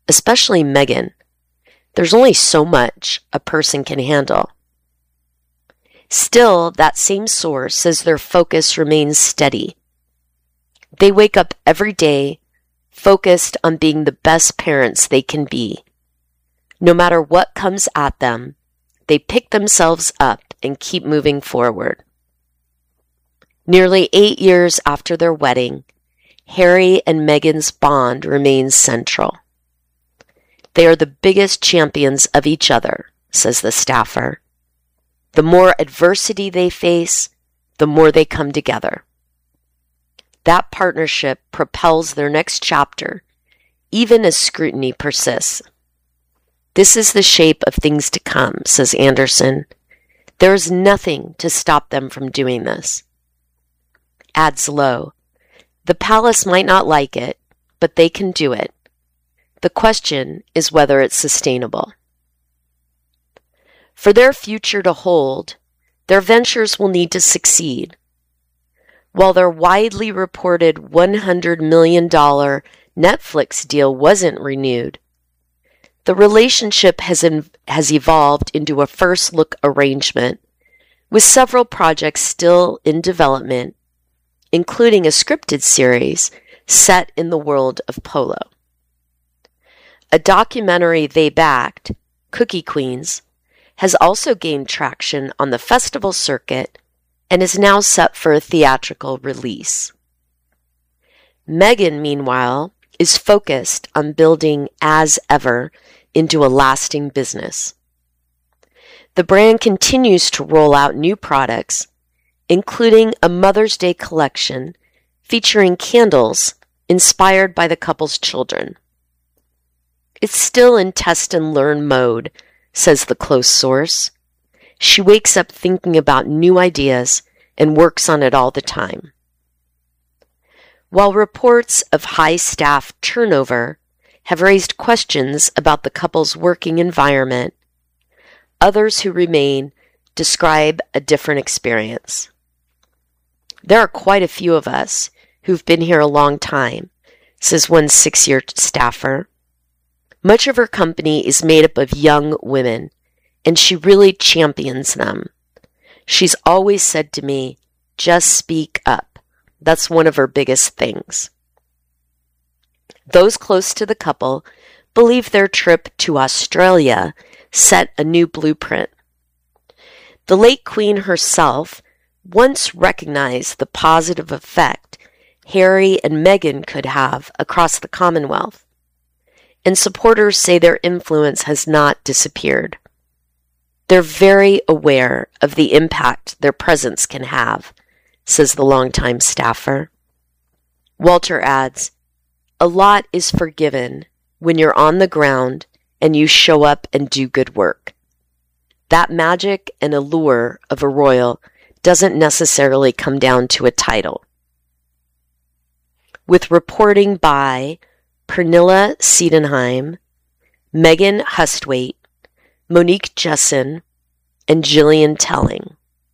especially Meghan. There's only so much a person can handle. Still, that same source says their focus remains steady. They wake up every day focused on being the best parents they can be. No matter what comes at them, they pick themselves up and keep moving forward. Nearly 8 years after their wedding, Harry and Meghan's bond remains central. They are the biggest champions of each other, says the staffer. The more adversity they face, the more they come together. That partnership propels their next chapter, even as scrutiny persists. This is the shape of things to come, says Anderson. There is nothing to stop them from doing this. Adds Lowe, the palace might not like it, but they can do it. The question is whether it's sustainable. For their future to hold, their ventures will need to succeed. While their widely reported $100 million Netflix deal wasn't renewed, the relationship has evolved into a first-look arrangement, with several projects still in development, including a scripted series set in the world of polo. A documentary they backed, Cookie Queens, has also gained traction on the festival circuit and is now set for a theatrical release. Meghan, meanwhile, is focused on building As Ever into a lasting business. The brand continues to roll out new products, including a Mother's Day collection featuring candles inspired by the couple's children. It's still in test and learn mode, says the close source. She wakes up thinking about new ideas and works on it all the time. While reports of high staff turnover have raised questions about the couple's working environment, others who remain describe a different experience. There are quite a few of us who've been here a long time, says one 6-year staffer. Much of her company is made up of young women, and she really champions them. She's always said to me, just speak up. That's one of her biggest things. Those close to the couple believe their trip to Australia set a new blueprint. The late Queen herself once recognized the positive effect Harry and Meghan could have across the Commonwealth, and supporters say their influence has not disappeared. They're very aware of the impact their presence can have, says the longtime staffer. Walter adds, a lot is forgiven when you're on the ground and you show up and do good work. That magic and allure of a royal doesn't necessarily come down to a title. With reporting by Pernilla Siedenheim, Megan Hustwaite, Monique Jessen, and Gillian Telling.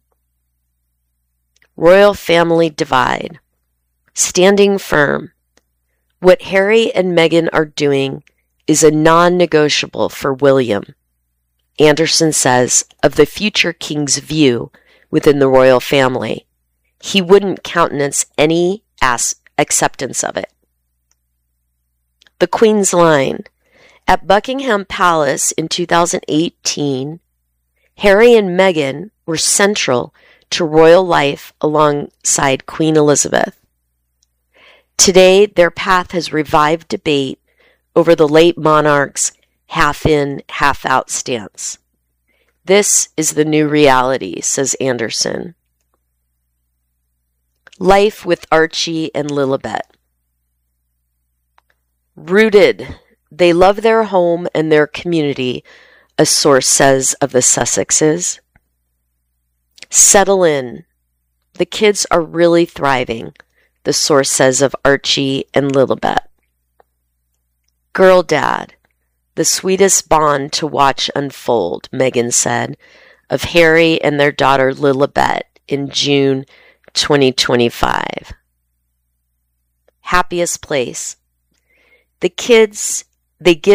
Royal Family Divide. Standing firm. What Harry and Meghan are doing is a non-negotiable for William, Anderson says of the future king's view within the royal family. He wouldn't countenance any acceptance of it. The Queen's line. At Buckingham Palace in 2018, Harry and Meghan were central to royal life alongside Queen Elizabeth. Today, their path has revived debate over the late monarch's half-in, half-out stance. This is the new reality, says Anderson. Life with Archie and Lilibet. Rooted. They love their home and their community, a source says of the Sussexes. Settle in. The kids are really thriving, the source says of Archie and Lilibet. Girl dad. The sweetest bond to watch unfold, Meghan said of Harry and their daughter Lilibet in June 2025. Happiest place. The kids, they give